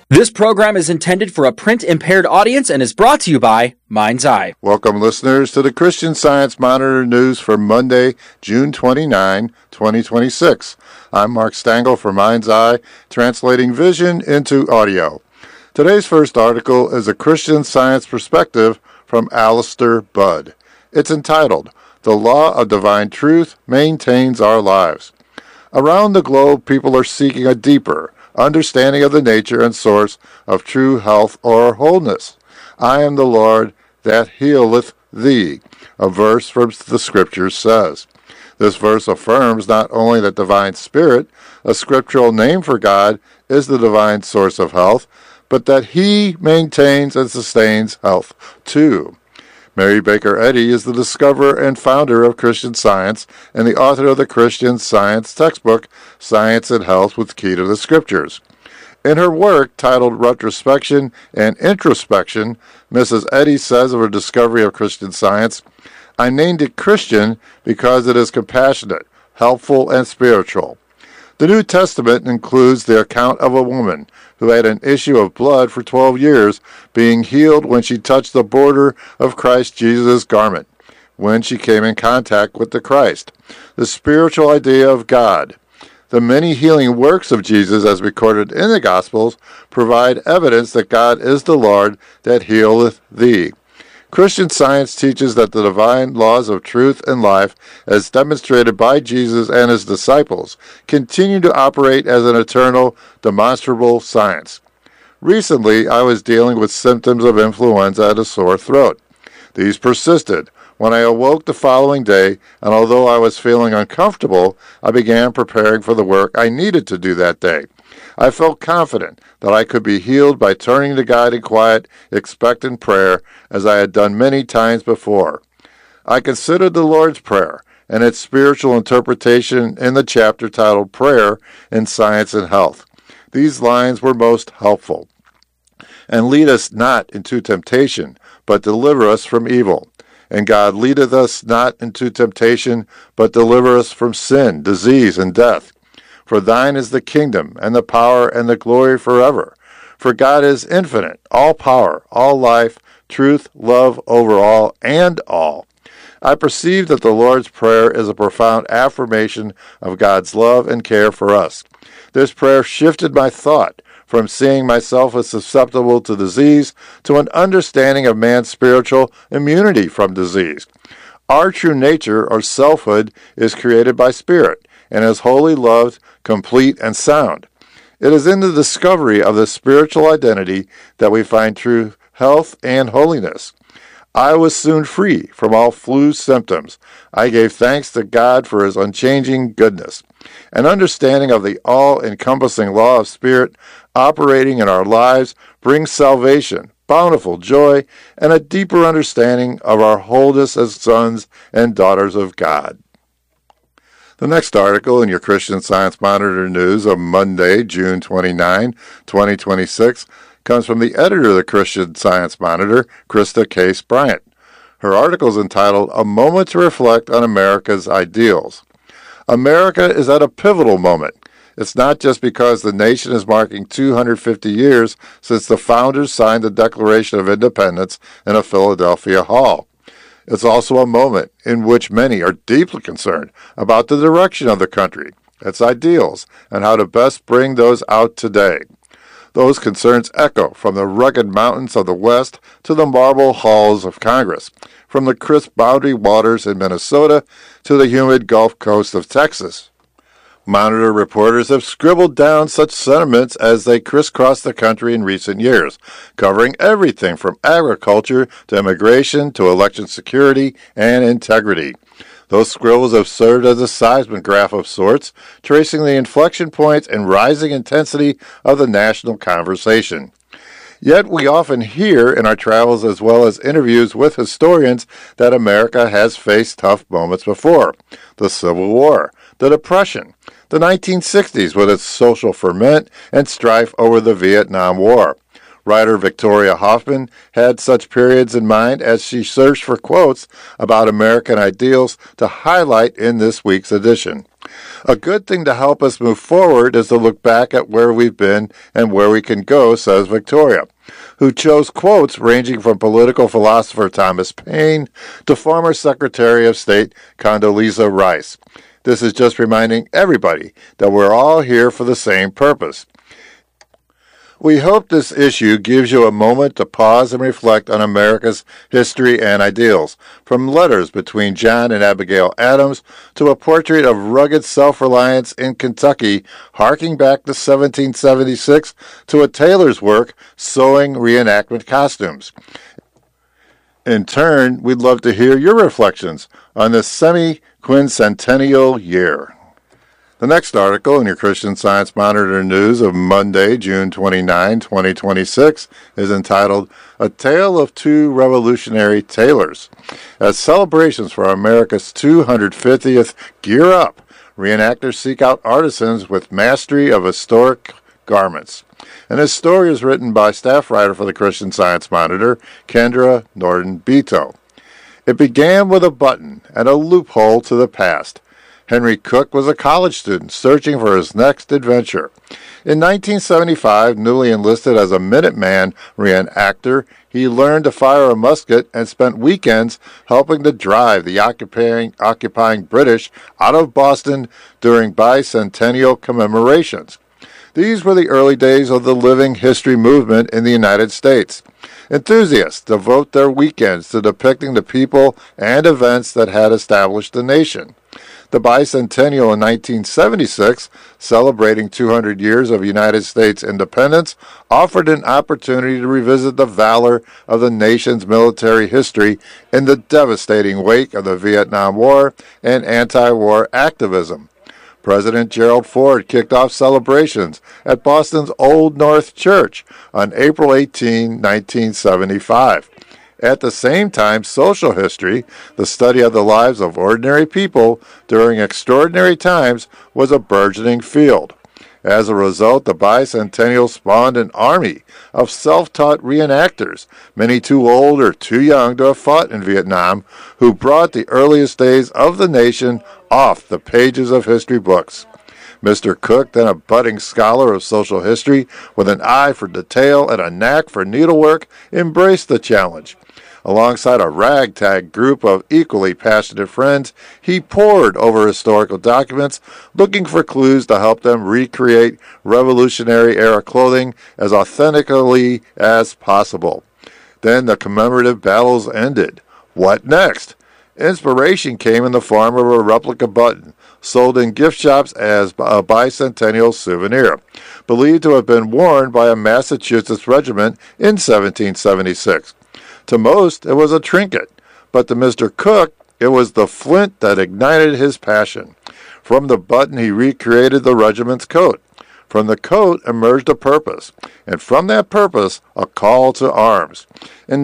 This program is intended for a print-impaired audience and is brought to you by Mind's Eye. Welcome, listeners, to the Christian Science Monitor News for Monday, June 29, 2026. I'm Mark Stangl for Mind's Eye, translating vision into audio. Today's first article is a Christian Science Perspective from Alistair Budd. It's entitled, "The Law of Divine Truth Maintains Our Lives." Around the globe, people are seeking a deeper understanding of the nature and source of true health or wholeness. "I am the Lord that healeth thee," a verse from the Scriptures says. This verse affirms not only that divine spirit, a scriptural name for God, is the divine source of health, but that he maintains and sustains health too. Mary Baker Eddy is the discoverer and founder of Christian Science and the author of the Christian Science textbook, Science and Health with Key to the Scriptures. In her work titled Retrospection and Introspection, Mrs. Eddy says of her discovery of Christian Science, "I named it Christian because it is compassionate, helpful, and spiritual. The New Testament includes the account of a woman who had an issue of blood for 12 years, being healed when she touched the border of Christ Jesus' garment, when she came in contact with the Christ, the spiritual idea of God. The many healing works of Jesus, as recorded in the Gospels, provide evidence that God is the Lord that healeth thee. Christian Science teaches that the divine laws of truth and life, as demonstrated by Jesus and his disciples, continue to operate as an eternal, demonstrable science. Recently, I was dealing with symptoms of influenza and a sore throat. These persisted. When I awoke the following day, and although I was feeling uncomfortable, I began preparing for the work I needed to do that day. I felt confident that I could be healed by turning to God in quiet, expectant prayer, as I had done many times before. I considered the Lord's Prayer and its spiritual interpretation in the chapter titled Prayer in Science and Health. These lines were most helpful. "And lead us not into temptation, but deliver us from evil. And God leadeth us not into temptation, but deliver us from sin, disease, and death. For thine is the kingdom, and the power, and the glory forever. For God is infinite, all power, all life, truth, love over all, and all." I perceive that the Lord's Prayer is a profound affirmation of God's love and care for us. This prayer shifted my thought from seeing myself as susceptible to disease to an understanding of man's spiritual immunity from disease. Our true nature, or selfhood, is created by spirit, and is wholly loved, complete, and sound. It is in the discovery of this spiritual identity that we find true health and holiness. I was soon free from all flu symptoms. I gave thanks to God for his unchanging goodness. An understanding of the all-encompassing law of spirit operating in our lives brings salvation, bountiful joy, and a deeper understanding of our wholeness as sons and daughters of God. The next article in your Christian Science Monitor News of Monday, June 29, 2026, comes from the editor of the Christian Science Monitor, Krista Case Bryant. Her article is entitled, "A Moment to Reflect on America's Ideals." America is at a pivotal moment. It's not just because the nation is marking 250 years since the founders signed the Declaration of Independence in a Philadelphia hall. It's also a moment in which many are deeply concerned about the direction of the country, its ideals, and how to best bring those out today. Those concerns echo from the rugged mountains of the West to the marble halls of Congress, from the crisp boundary waters in Minnesota to the humid Gulf Coast of Texas. Monitor reporters have scribbled down such sentiments as they crisscross the country in recent years, covering everything from agriculture to immigration to election security and integrity. Those scribbles have served as a seismograph of sorts, tracing the inflection points and rising intensity of the national conversation. Yet we often hear in our travels as well as interviews with historians that America has faced tough moments before. The Civil War, the Depression, the 1960s with its social ferment and strife over the Vietnam War. Writer Victoria Hoffman had such periods in mind as she searched for quotes about American ideals to highlight in this week's edition. A good thing to help us move forward is to look back at where we've been and where we can go, says Victoria, who chose quotes ranging from political philosopher Thomas Paine to former Secretary of State Condoleezza Rice. This is just reminding everybody that we're all here for the same purpose. We hope this issue gives you a moment to pause and reflect on America's history and ideals, from letters between John and Abigail Adams to a portrait of rugged self-reliance in Kentucky, harking back to 1776, to a tailor's work sewing reenactment costumes. In turn, we'd love to hear your reflections on this semi-quincentennial year. The next article in your Christian Science Monitor news of Monday, June 29, 2026, is entitled, A Tale of Two Revolutionary Tailors. As celebrations for America's 250th gear up, reenactors seek out artisans with mastery of historic garments. And this story is written by staff writer for the Christian Science Monitor, Kendra Norton-Beto. It began with a button and a loophole to the past. Henry Cook was a college student searching for his next adventure. In 1975, newly enlisted as a Minuteman reenactor, he learned to fire a musket and spent weekends helping to drive the occupying British out of Boston during bicentennial commemorations. These were the early days of the living history movement in the United States. Enthusiasts devote their weekends to depicting the people and events that had established the nation. The bicentennial in 1976, celebrating 200 years of United States independence, offered an opportunity to revisit the valor of the nation's military history in the devastating wake of the Vietnam War and anti-war activism. President Gerald Ford kicked off celebrations at Boston's Old North Church on April 18, 1975. At the same time, social history, the study of the lives of ordinary people during extraordinary times, was a burgeoning field. As a result, the bicentennial spawned an army of self-taught reenactors, many too old or too young to have fought in Vietnam, who brought the earliest days of the nation off the pages of history books. Mr. Cook, then a budding scholar of social history with an eye for detail and a knack for needlework, embraced the challenge. Alongside a ragtag group of equally passionate friends, he pored over historical documents, looking for clues to help them recreate Revolutionary-era clothing as authentically as possible. Then the commemorative battles ended. What next? Inspiration came in the form of a replica button, sold in gift shops as a bicentennial souvenir, believed to have been worn by a Massachusetts regiment in 1776. To most, it was a trinket, but to Mr. Cook, it was the flint that ignited his passion. From the button, he recreated the regiment's coat. From the coat emerged a purpose, and from that purpose, a call to arms. In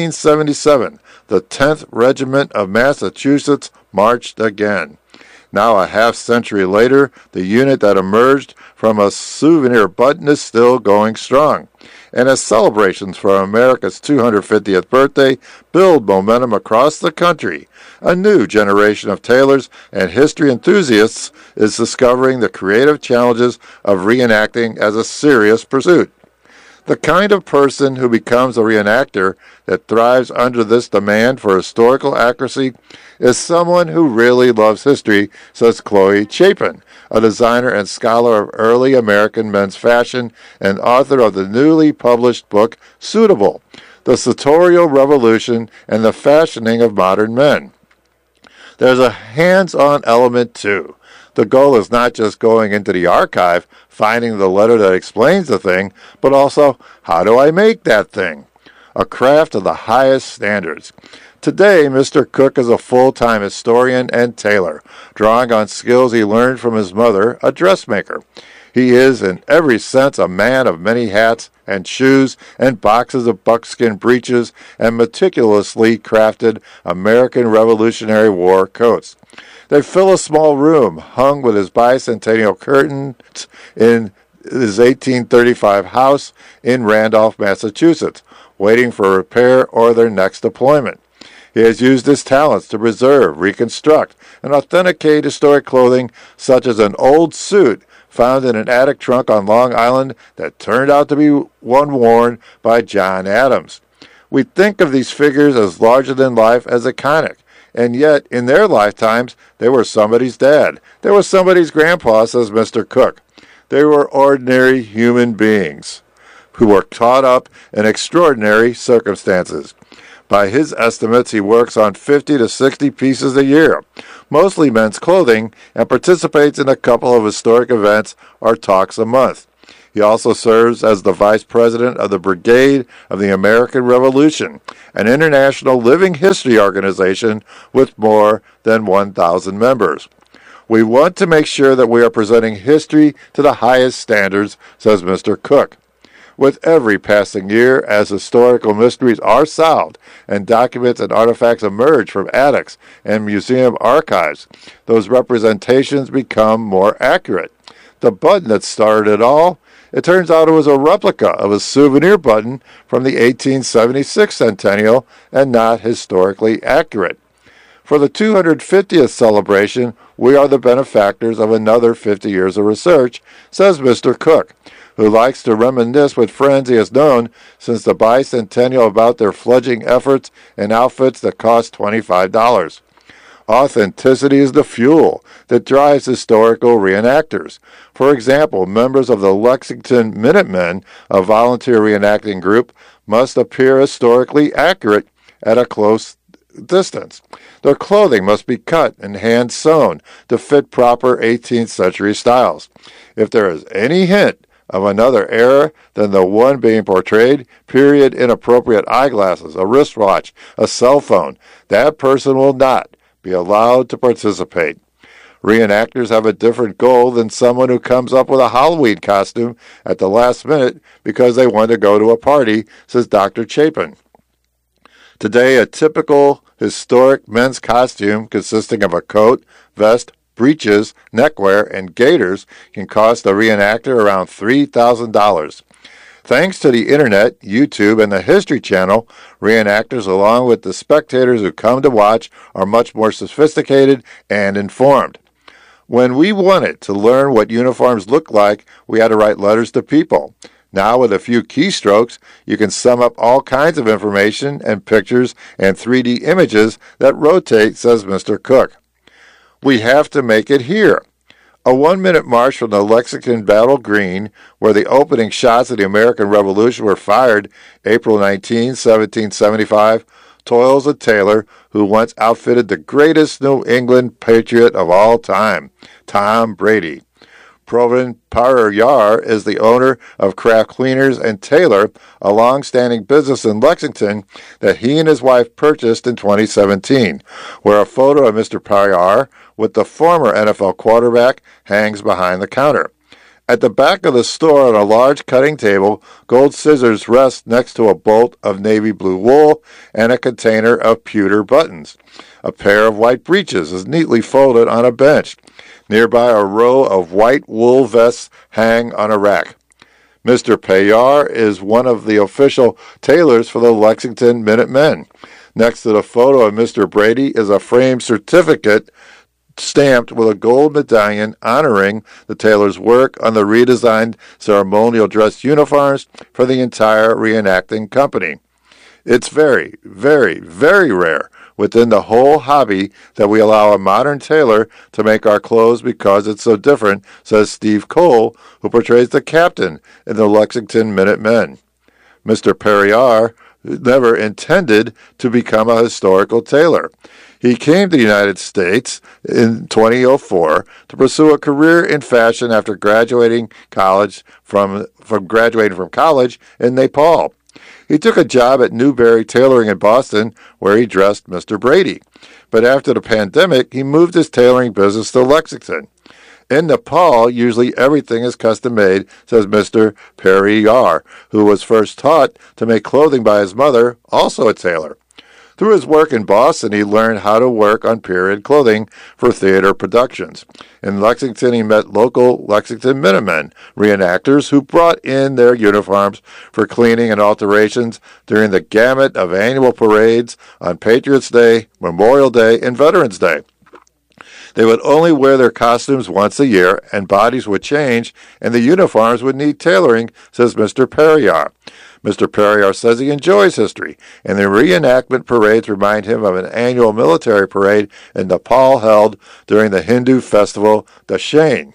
1977, the 10th Regiment of Massachusetts marched again. Now, a half-century later, the unit that emerged from a souvenir button is still going strong. And as celebrations for America's 250th birthday build momentum across the country, a new generation of tailors and history enthusiasts is discovering the creative challenges of reenacting as a serious pursuit. The kind of person who becomes a reenactor that thrives under this demand for historical accuracy is someone who really loves history, says Chloe Chapin, a designer and scholar of early American men's fashion and author of the newly published book Suitable, The Sartorial Revolution and the Fashioning of Modern Men. There's a hands-on element too. The goal is not just going into the archive, finding the letter that explains the thing, but also, how do I make that thing? A craft of the highest standards. Today, Mr. Cook is a full-time historian and tailor, drawing on skills he learned from his mother, a dressmaker. He is, in every sense, a man of many hats and shoes and boxes of buckskin breeches and meticulously crafted American Revolutionary War coats. They fill a small room hung with his bicentennial curtains in his 1835 house in Randolph, Massachusetts, waiting for repair or their next deployment. He has used his talents to preserve, reconstruct, and authenticate historic clothing such as an old suit found in an attic trunk on Long Island that turned out to be one worn by John Adams. We think of these figures as larger than life, as iconic, and yet in their lifetimes they were somebody's dad. They were somebody's grandpa, says Mr. Cook. They were ordinary human beings who were caught up in extraordinary circumstances. By his estimates, he works on 50 to 60 pieces a year, mostly men's clothing, and participates in a couple of historic events or talks a month. He also serves as the vice president of the Brigade of the American Revolution, an international living history organization with more than 1,000 members. We want to make sure that we are presenting history to the highest standards, says Mr. Cook. With every passing year, as historical mysteries are solved and documents and artifacts emerge from attics and museum archives, those representations become more accurate. The button that started it all, it turns out it was a replica of a souvenir button from the 1876 centennial and not historically accurate. For the 250th celebration, we are the benefactors of another 50 years of research, says Mr. Cook, who likes to reminisce with friends he has known since the bicentennial about their fledgling efforts in outfits that cost $25. Authenticity is the fuel that drives historical reenactors. For example, members of the Lexington Minutemen, a volunteer reenacting group, must appear historically accurate at a close distance. Their clothing must be cut and hand-sewn to fit proper 18th century styles. If there is any hint of another era than the one being portrayed, period, inappropriate eyeglasses, a wristwatch, a cell phone, that person will not be allowed to participate. Reenactors have a different goal than someone who comes up with a Halloween costume at the last minute because they want to go to a party, says Dr. Chapin. Today, a typical historic men's costume consisting of a coat, vest, breeches, neckwear, and gaiters can cost a reenactor around $3,000. Thanks to the Internet, YouTube, and the History Channel, reenactors, along with the spectators who come to watch, are much more sophisticated and informed. When we wanted to learn what uniforms looked like, we had to write letters to people. Now, with a few keystrokes, you can sum up all kinds of information and pictures and 3D images that rotate, says Mr. Cook. We have to make it here. A 1-minute march from the Lexington Battle Green, where the opening shots of the American Revolution were fired April 19, 1775, toils a tailor who once outfitted the greatest New England patriot of all time, Tom Brady. Provin Parayar is the owner of Craft Cleaners and Tailor, a long-standing business in Lexington that he and his wife purchased in 2017, where a photo of Mr. Parayar with the former NFL quarterback hangs behind the counter. At the back of the store on a large cutting table, gold scissors rest next to a bolt of navy blue wool and a container of pewter buttons. A pair of white breeches is neatly folded on a bench. Nearby, a row of white wool vests hang on a rack. Mr. Payar is one of the official tailors for the Lexington Minutemen. Next to the photo of Mr. Brady is a framed certificate stamped with a gold medallion honoring the tailor's work on the redesigned ceremonial dress uniforms for the entire reenacting company. It's very, very, very rare within the whole hobby that we allow a modern tailor to make our clothes because it's so different, says Steve Cole, who portrays the captain in the Lexington Minutemen. Mr. Perriar never intended to become a historical tailor. He came to the United States in 2004 to pursue a career in fashion after graduating from college in Nepal. He took a job at Newberry Tailoring in Boston, where he dressed Mr. Brady. But after the pandemic, he moved his tailoring business to Lexington. In Nepal, usually everything is custom-made, says Mr. Periyar, who was first taught to make clothing by his mother, also a tailor. Through his work in Boston, he learned how to work on period clothing for theater productions. In Lexington, he met local Lexington Minutemen reenactors who brought in their uniforms for cleaning and alterations during the gamut of annual parades on Patriots' Day, Memorial Day, and Veterans Day. They would only wear their costumes once a year, and bodies would change, and the uniforms would need tailoring, says Mr. Perriar. Mr. Perriar says he enjoys history, and the reenactment parades remind him of an annual military parade in Nepal held during the Hindu festival Dashain.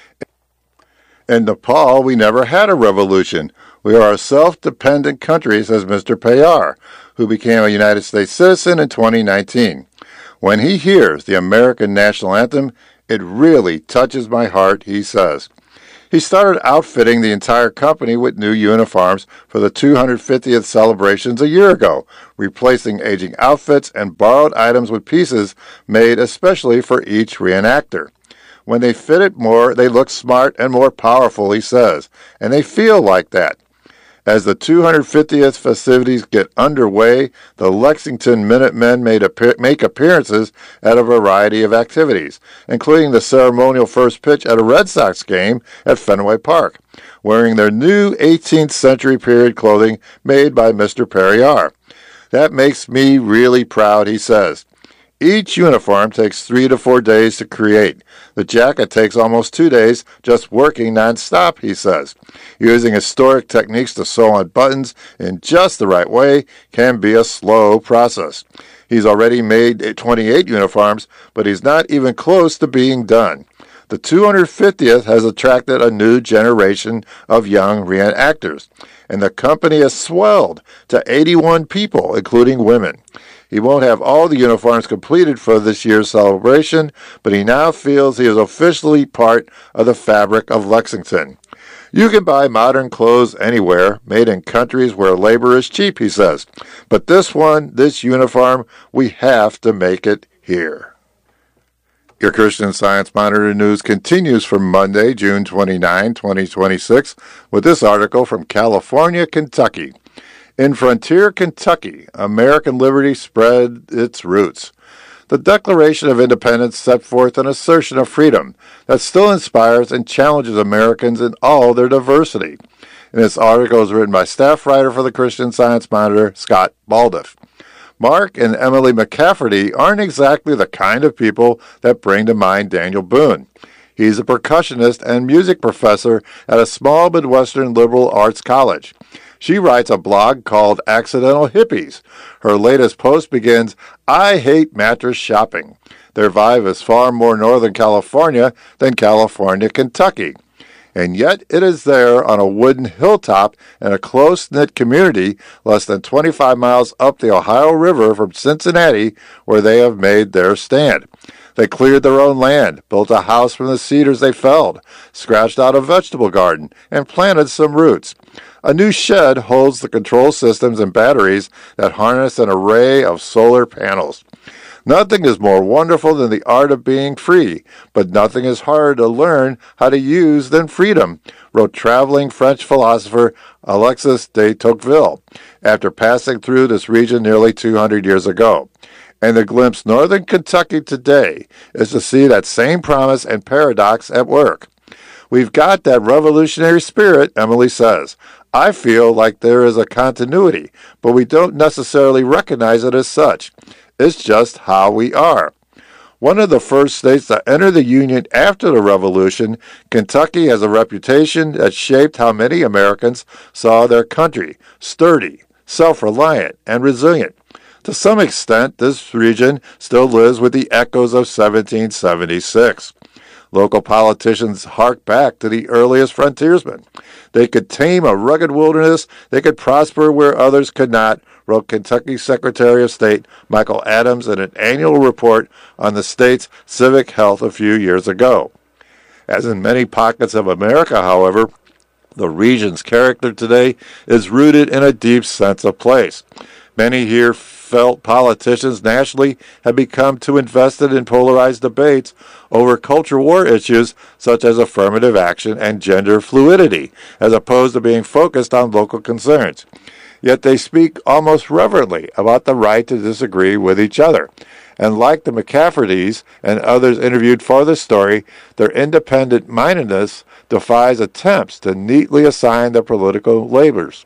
In Nepal, we never had a revolution. We are a self-dependent country, says Mr. Perriar, who became a United States citizen in 2019. When he hears the American national anthem, it really touches my heart, he says. He started outfitting the entire company with new uniforms for the 250th celebrations a year ago, replacing aging outfits and borrowed items with pieces made especially for each reenactor. When they fit it more, they look smart and more powerful, he says, and they feel like that. As the 250th festivities get underway, the Lexington Minutemen make appearances at a variety of activities, including the ceremonial first pitch at a Red Sox game at Fenway Park, wearing their new 18th century period clothing made by Mr. Perriar. That makes me really proud, he says. Each uniform takes 3 to 4 days to create. The jacket takes almost 2 days just working nonstop, he says. Using historic techniques to sew on buttons in just the right way can be a slow process. He's already made 28 uniforms, but he's not even close to being done. The 250th has attracted a new generation of young reenactors, and the company has swelled to 81 people, including women. He won't have all the uniforms completed for this year's celebration, but he now feels he is officially part of the fabric of Lexington. You can buy modern clothes anywhere, made in countries where labor is cheap, he says. But this uniform, we have to make it here. Your Christian Science Monitor news continues for Monday, June 29, 2026, with this article from California, Kentucky. In Frontier, Kentucky, American liberty spread its roots. The Declaration of Independence set forth an assertion of freedom that still inspires and challenges Americans in all their diversity. And this article is written by staff writer for the Christian Science Monitor, Scott Baldiff. Mark and Emily McCafferty aren't exactly the kind of people that bring to mind Daniel Boone. He's a percussionist and music professor at a small Midwestern liberal arts college. She writes a blog called Accidental Hippies. Her latest post begins, I hate mattress shopping. Their vibe is far more Northern California than California, Kentucky. And yet it is there on a wooden hilltop in a close-knit community less than 25 miles up the Ohio River from Cincinnati where they have made their stand. They cleared their own land, built a house from the cedars they felled, scratched out a vegetable garden, and planted some roots. A new shed holds the control systems and batteries that harness an array of solar panels. Nothing is more wonderful than the art of being free, but nothing is harder to learn how to use than freedom, wrote traveling French philosopher Alexis de Tocqueville, after passing through this region nearly 200 years ago. And to glimpse northern Kentucky today is to see that same promise and paradox at work. We've got that revolutionary spirit, Emily says. I feel like there is a continuity, but we don't necessarily recognize it as such. It's just how we are. One of the first states to enter the Union after the Revolution, Kentucky has a reputation that shaped how many Americans saw their country, sturdy, self-reliant, and resilient. To some extent, this region still lives with the echoes of 1776. Local politicians hark back to the earliest frontiersmen. They could tame a rugged wilderness. They could prosper where others could not, wrote Kentucky Secretary of State Michael Adams in an annual report on the state's civic health a few years ago. As in many pockets of America, however, the region's character today is rooted in a deep sense of place. Many here felt politicians nationally have become too invested in polarized debates over culture war issues such as affirmative action and gender fluidity, as opposed to being focused on local concerns. yet they speak almost reverently about the right to disagree with each other. And like the McCaffertys and others interviewed for this story, their independent-mindedness defies attempts to neatly assign their political labels.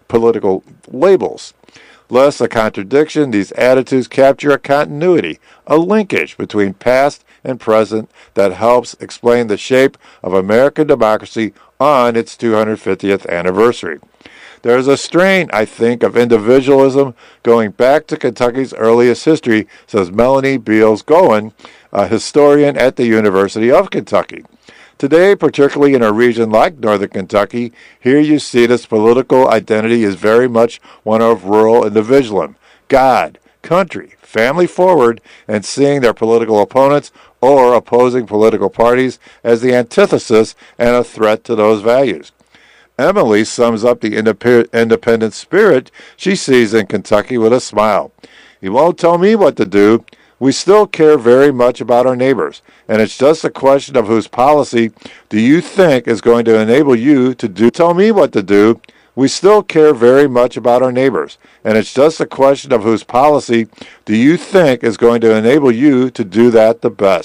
Less a contradiction, these attitudes capture a continuity, a linkage between past and present that helps explain the shape of American democracy on its 250th anniversary. There's a strain, I think, of individualism going back to Kentucky's earliest history, says Melanie Beals-Gowan, a historian at the University of Kentucky. Today, particularly in a region like northern Kentucky, here you see this political identity is very much one of rural individualism. God, country, family forward, and seeing their political opponents or opposing political parties as the antithesis and a threat to those values. Emily sums up the independent spirit she sees in Kentucky with a smile. You won't tell me what to do. We still care very much about our neighbors, and it's just a question of whose policy do you think is going to enable you to do. Tell me what to do. We still care very much about our neighbors, and it's just a question of whose policy do you think is going to enable you to do that the best.